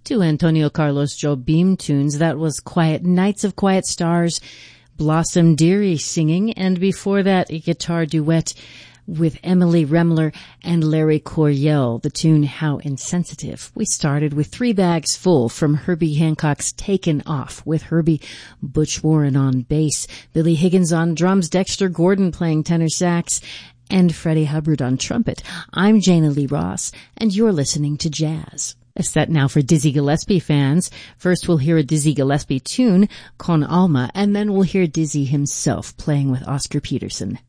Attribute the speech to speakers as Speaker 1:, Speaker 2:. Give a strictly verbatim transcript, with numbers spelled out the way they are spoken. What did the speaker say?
Speaker 1: Two Antonio Carlos Jobim tunes. That was Quiet Nights of Quiet Stars, Blossom Dearie singing, and before that a guitar duet with Emily Remler and Larry Coryell, the tune How Insensitive. We started with Three Bags Full from Herbie Hancock's Taken Off, with Herbie, Butch Warren on bass, Billy Higgins on drums, Dexter Gordon playing tenor sax, and Freddie Hubbard on trumpet. I'm Jana Lee Ross, and you're listening to Jazz. A set now for Dizzy Gillespie fans. First we'll hear a Dizzy Gillespie tune, Con Alma, and then we'll hear Dizzy himself playing with Oscar Peterson.